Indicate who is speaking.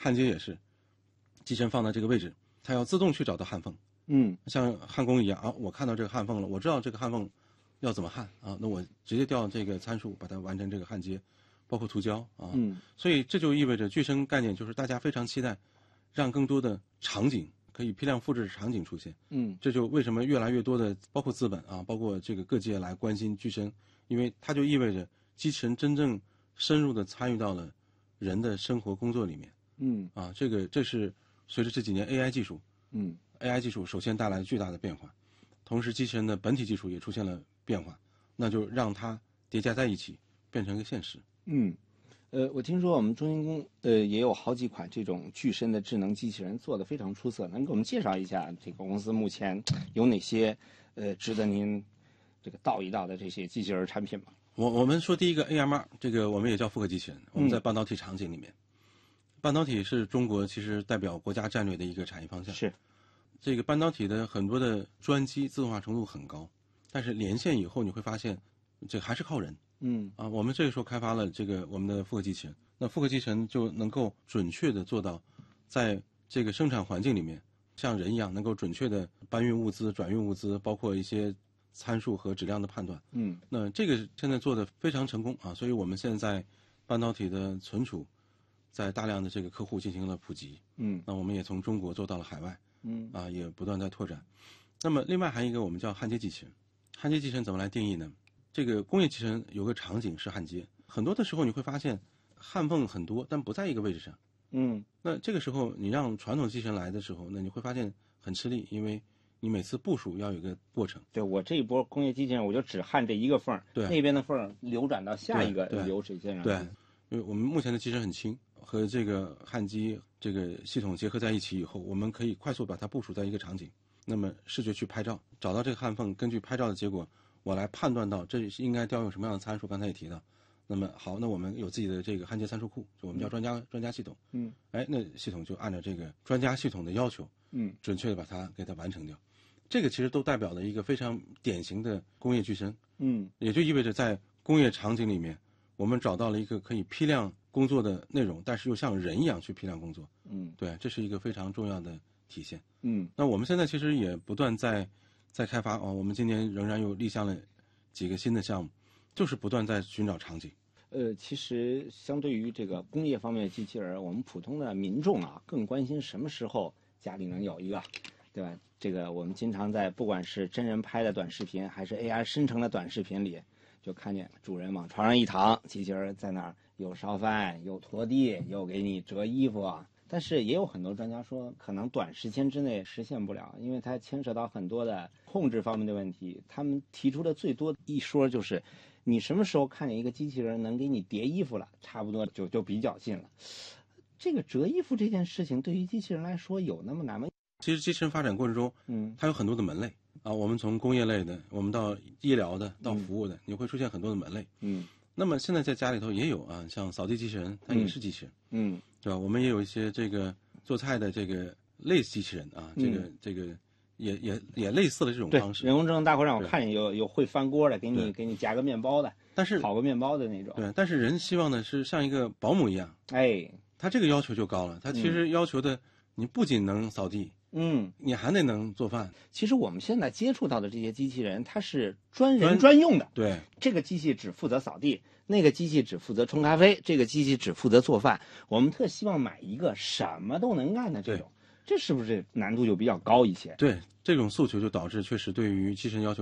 Speaker 1: 焊接也是，机器人放在这个位置，它要自动去找到焊缝。像焊工一样啊，我看到这个焊缝了，我知道这个焊缝要怎么焊啊，那我直接调这个参数把它完成这个焊接，包括涂胶啊。所以这就意味着具身概念就是大家非常期待，让更多的场景可以批量复制的场景出现。这就为什么越来越多的包括资本啊，包括这个各界来关心具身，因为它就意味着机器人真正深入的参与到了人的生活工作里面。这是随着这几年 AI 技术，AI 技术首先带来了巨大的变化，同时机器人的本体技术也出现了变化，那就让它叠加在一起，变成一个现实。
Speaker 2: 我听说我们中芯工也有好几款这种具身的智能机器人做得非常出色，能给我们介绍一下这个公司目前有哪些值得您这个道一道的这些机器人产品吗？
Speaker 1: 我们说第一个 AMR， 这个我们也叫复合机器人，我们在半导体场景里面，半导体是中国其实代表国家战略的一个产业方向。
Speaker 2: 是，
Speaker 1: 这个半导体的很多的专机自动化程度很高，但是连线以后你会发现，这还是靠人。我们这个时候开发了这个我们的复合机器人，那复合机器人就能够准确的做到，在这个生产环境里面，像人一样能够准确的搬运物资、转运物资，包括一些参数和质量的判断。那这个现在做的非常成功啊，所以我们现在半导体的存储在大量的这个客户进行了普及。那我们也从中国做到了海外。也不断在拓展。那么另外还有一个我们叫焊接机器人，焊接机器人怎么来定义呢？这个工业机器人有个场景是焊接，很多的时候你会发现焊缝很多，但不在一个位置上。那这个时候你让传统机器人来的时候，那你会发现很吃力，因为你每次部署要有一个过程。
Speaker 2: 对，我这一波工业机器人我就只焊这一个缝，
Speaker 1: 对，
Speaker 2: 那边的缝流转到下一个流水线上。
Speaker 1: 对，因为我们目前的机身很轻，和这个焊机这个系统结合在一起以后，我们可以快速把它部署在一个场景。那么视觉去拍照，找到这个焊缝，根据拍照的结果，我来判断到这是应该调用什么样的参数。刚才也提到，那么好，那我们有自己的这个焊接参数库，就我们叫专家系统。那系统就按照这个专家系统的要求，准确的把它给它完成掉。这个其实都代表了一个非常典型的工业具身。也就意味着在工业场景里面，我们找到了一个可以批量工作的内容，但是又像人一样去批量工作。对，这是一个非常重要的体现。那我们现在其实也不断在开发我们今年仍然又立项了几个新的项目，就是不断在寻找场景。
Speaker 2: 其实相对于这个工业方面的机器人，我们普通的民众啊，更关心什么时候家里能有一个，对吧？这个我们经常在不管是真人拍的短视频，还是 AI 生成的短视频里，就看见主人往床上一躺，机器人在那儿又烧饭，又拖地，又给你折衣服啊。但是也有很多专家说，可能短时间之内实现不了，因为它牵扯到很多的控制方面的问题。他们提出的最多一说就是，你什么时候看见一个机器人能给你叠衣服了，差不多就比较近了。这个折衣服这件事情对于机器人来说有那么难吗？
Speaker 1: 其实机器人发展过程中，它有很多的门类啊。我们从工业类的，我们到医疗的，到服务的，你会出现很多的门类。那么现在在家里头也有啊，像扫地机器人，它也是机器人。对吧？我们也有一些这个做菜的这个类似机器人啊，这个也类似的这种方式。
Speaker 2: 人工智能大会让我看见有会翻锅的，给你夹个面包的，
Speaker 1: 但是
Speaker 2: 烤个面包的那种。
Speaker 1: 对，但是人希望的是像一个保姆一样。他这个要求就高了，他其实要求的你不仅能扫地，你还得能做饭。
Speaker 2: 其实我们现在接触到的这些机器人，它是专人专用的。
Speaker 1: 对，
Speaker 2: 这个机器只负责扫地，那个机器只负责冲咖啡，这个机器只负责做饭。我们特希望买一个什么都能干的这种，这是不是难度就比较高一些？
Speaker 1: 对，这种诉求就导致确实对于机器人要求